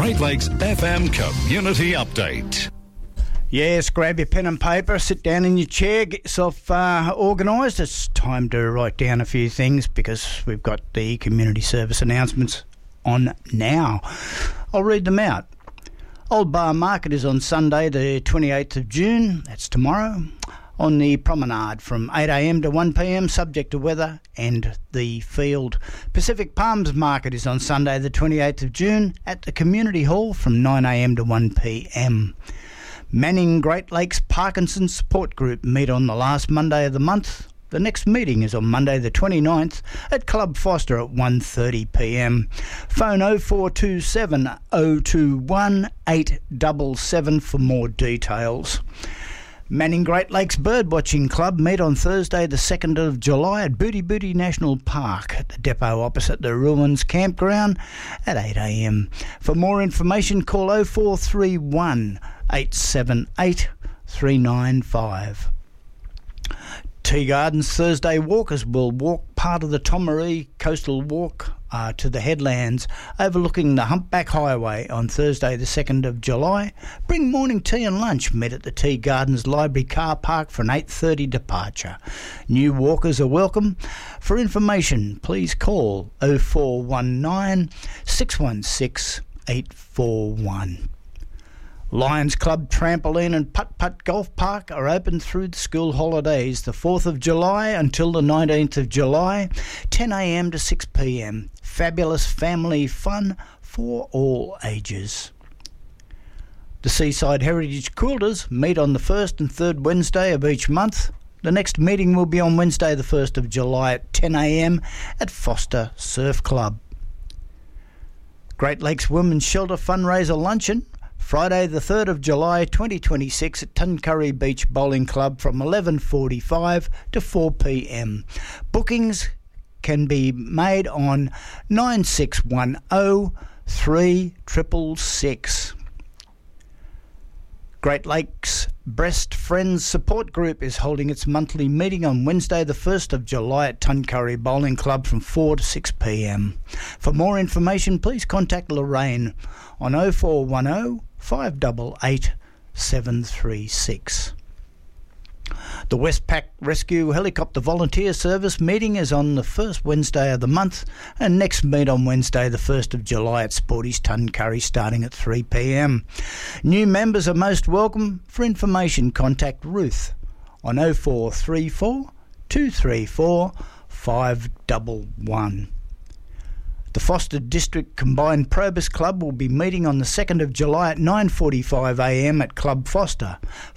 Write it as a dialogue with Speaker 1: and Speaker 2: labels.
Speaker 1: Great Lakes FM Community Update.
Speaker 2: Yes, grab your pen and paper, sit down in your chair, get yourself organised. It's time to write down a few things because we've got the community service announcements on now. I'll read them out. Old Bar Market is on Sunday the 28th of June, that's tomorrow, on the promenade from 8am to 1pm, subject to weather and the field. Pacific Palms Market is on Sunday the 28th of June at the Community Hall from 9am to 1pm. Manning Great Lakes Parkinson's Support Group meet on the last Monday of the month. The next meeting is on Monday the 29th at Club Foster at 1:30pm. Phone 0427 021 877 for more details. Manning Great Lakes Birdwatching Club meet on Thursday the 2nd of July at Booty Booty National Park at the depot opposite the Ruins Campground at 8am. For more information, call 0431 878 395. Tea Gardens Thursday walkers will walk part of the Tomaree Coastal Walk to the headlands overlooking the Humpback Highway on Thursday the 2nd of July. Bring morning tea and lunch. Meet at the Tea Gardens Library car park for an 8:30 departure. New walkers are welcome. For information, please call 0419 616 841. Lions Club Trampoline and Putt-Putt Golf Park are open through the school holidays, the 4th of July until the 19th of July, 10am to 6pm. Fabulous family fun for all ages. The Seaside Heritage Quilters meet on the 1st and 3rd Wednesday of each month. The next meeting will be on Wednesday the 1st of July at 10am at Foster Surf Club. Great Lakes Women's Shelter Fundraiser Luncheon, Friday the 3rd of July 2026 at Tuncurry Beach Bowling Club from 11:45 to 4pm. Bookings can be made on 9610 3666. Great Lakes Breast Friends Support Group is holding its monthly meeting on Wednesday the 1st of July at Tuncurry Bowling Club from 4 to 6pm. For more information, please contact Lorraine on 0410 588 736. The Westpac Rescue Helicopter Volunteer Service meeting is on the first Wednesday of the month and next meet on Wednesday the 1st of July at Sporty's Tuncurry starting at 3pm. New members are most welcome. For information, contact Ruth on 0434 234 511. The Foster District Combined Probus Club will be meeting on the 2nd of July at 9:45am at Club Foster.